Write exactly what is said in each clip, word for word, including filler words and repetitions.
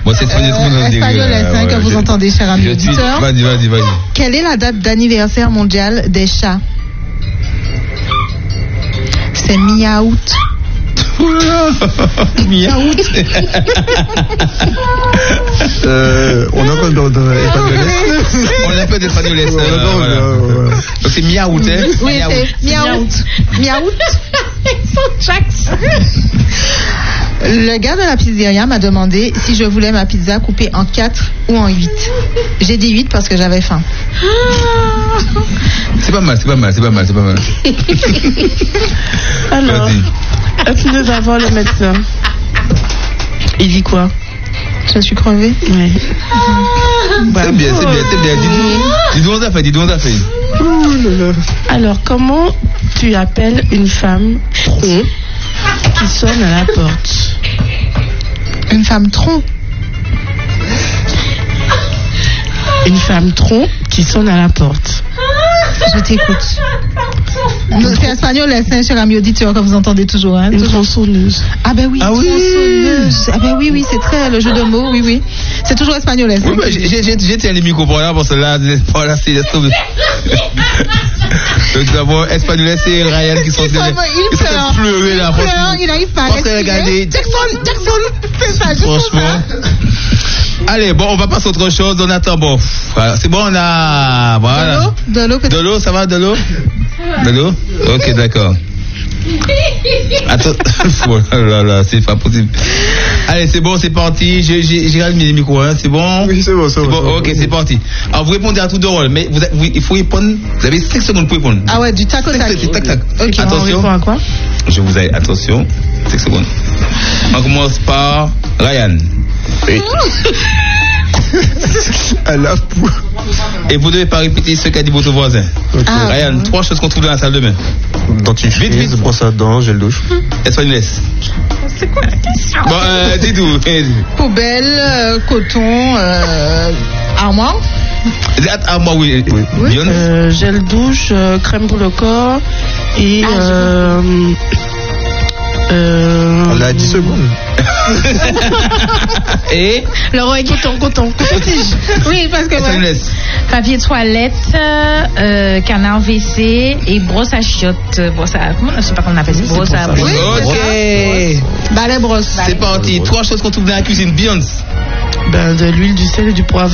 Bon, c'est espagnol, euh, espagnol est ouais, que ouais, vous je, entendez, cher ami auditeur. Vas-y, vas-y, vas-y. Quelle est la date d'anniversaire mondiale des chats? C'est mi-août. Mi-août. euh, on a pas d'espagnolais. On a pas d'espagnolais. Donc c'est mi-août, hein? Oui, c'est mi-août. Mi-août. Le gars de la pizzeria m'a demandé si je voulais ma pizza coupée en quatre ou en huit. J'ai dit huit parce que j'avais faim. C'est pas mal, c'est pas mal, c'est pas mal, c'est pas mal. Alors, est-ce que va voir le médecin? Il dit quoi? Je suis crevée. Oui. Bah, c'est bien, c'est bien, c'est bien. Dis-nous on a fait, dis-nous on a fait. Alors, comment tu appelles une femme tronc qui sonne à la porte? Une femme tronc. Une femme tronc qui sonne à la porte. Je t'écoute. C'est espagnol, c'est cher ami auditeur que vous entendez toujours. Hein, une tronçonneuse. Ah ben oui, ah tronçonneuse. Oui. Ah ben oui, oui, c'est très le jeu de mots, oui, oui. C'est toujours espagnol. Oui, bah, j'ai tiens les micros pour là, parce que là, là c'est les sauves. Donc d'abord, espagnol, c'est Ryan qui sont il sont pleurer là. Il n'arrive pas à respirer. Jackson, Jackson, c'est ça, franchement. Allez, bon, on va passer à autre chose. On attend, bon. C'est bon, on a. Voilà. De l'eau, de l'eau, ça va, de l'eau? De l'eau? Ok, d'accord. Attends. Oh là là, c'est pas possible. Allez, c'est bon, c'est parti. J'ai rallumé les micros, hein. C'est bon? Oui, c'est bon, c'est bon. bon. Ok, c'est parti. Alors, vous répondez à tout de rôle, mais vous, vous, il faut répondre. Vous avez cinq secondes pour répondre. Ah ouais, du tac au tac. Tac, tac. Okay, attention. On répond à quoi? Je vous ai. Attention. cinq secondes. On commence par Ryan. Oui. À la poule. Et vous ne devez pas répéter ce qu'a dit votre voisin. Okay. Ah, Ryan, ouais. Trois choses qu'on trouve dans la salle de bain. Dentifrice, brosse à dents, gel douche. Espagnol. C'est quoi la question? Bon, euh, dis tout. Poubelle, euh, coton, euh, armoire. Armoire, oui. oui. oui. Euh, gel douche, euh, crème pour le corps et. Ah, euh, euh... On a dix secondes. Et le roi coton, coton, coton-tige. Oui, parce que ouais. Papier toilette, euh, canard W C et brosse à chiottes. Brosse à, comment, je sais pas comment on appelle ça. Brosse à oui, ok. Balai brosse. C'est parti. Brosse. Trois choses qu'on trouve dans la cuisine. Beyoncé. Ben, de l'huile, du sel et du poivre.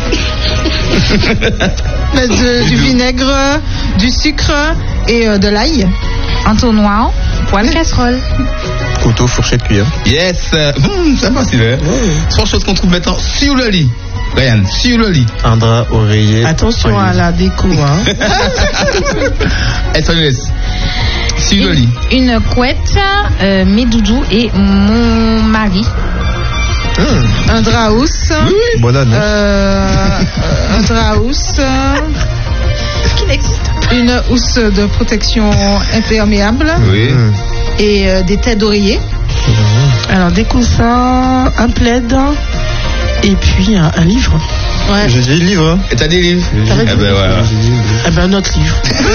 Ben, de, du vinaigre, du sucre et euh, de l'ail. Entonnoir, poêle casserole. Couteau, fourchette, cuillère. Yes. Mmh, c'est facile, hein? Ouais. Trois choses qu'on trouve maintenant sur le lit. Ryan, sur le lit. Un drap, oreiller. Attention oreiller. À la déco, hein. S O S. Sur le lit. Une couette, euh, mes doudous et mon mari. Mmh. Un drap housse. Oui. Bonne année. Euh, un drap housse. Qu'il existe. Une housse de protection imperméable. Oui. Et euh, des têtes d'oreiller. Mmh. Alors des coussins, un plaid et puis un, un livre. Ouais. J'ai dit livre. Et t'as dit livre? Eh ben ouais. Ouais. Eh ben notre livre.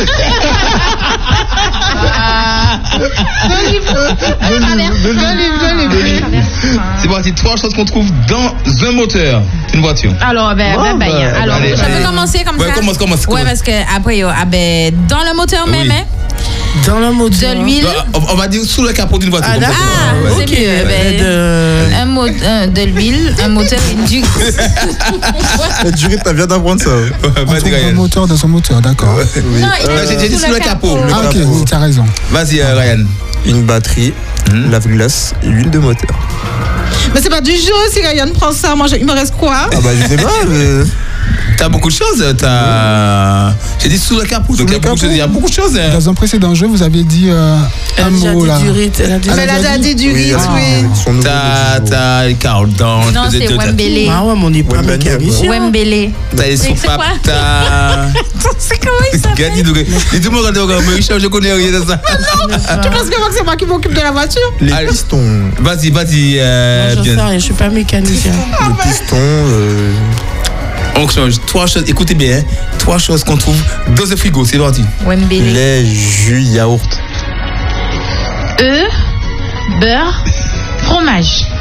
Le livre. Le livre. Le livre. C'est parti. Trois choses qu'on trouve dans un moteur, une voiture. Alors, ben, oh, ben, ben, bah, alors, allez, je allez. peux commencer comme ouais, ça. Commence, commence, commence. Ouais, parce que après, ah, ben, dans le moteur oui. même, hein. Dans le moteur. De l'huile. On, on va dire sous le capot d'une voiture. Ah, comme ça, ah ouais. c'est okay. mieux. Ben, de... Un mot, un, de l'huile, un moteur et du. Du rythme, t'as bien d'apprendre ça. Ouais, on trouve un moteur dans son moteur, d'accord. Oui. Non, euh, j'ai dit sous le capot. capot. Le ah, ok, capot. oui, t'as raison. Vas-y, euh, Ryan. Une batterie, mmh. lave-glace, l'huile de moteur. Mais c'est pas du jeu si Ryan prend ça. Moi, je, il me reste quoi? Ah bah je sais pas. Mais... T'as beaucoup de choses. T'as. J'ai dit sous le capot. Donc il y a beaucoup de choses. Il y a beaucoup de choses. Hein. Dans un précédent jeu, vous aviez dit euh, un mot là. Du rythme, elle a dit elle a déjà dit du rythme, oui. oui. T'as t'as Carl Down. Non, c'est Wembele. Ah ouais, mais on n'est pas mécanicien. Wembele. T'as les soupapes. T'as. C'est comment il s'appelle? Dis tout le monde regarde. Mais Richard, je connais rien de ça. Tu penses que moi c'est moi qui m'occupe de la voiture? Les pistons. Vas-y, vas-y. Euh, je sais rien, je suis pas mécanicien. Les pistons. Euh... On change. Trois choses. Écoutez bien. Hein. Trois choses qu'on trouve dans un frigo. C'est parti. Wembele. Lait, jus, yaourt. œufs, beurre, fromage.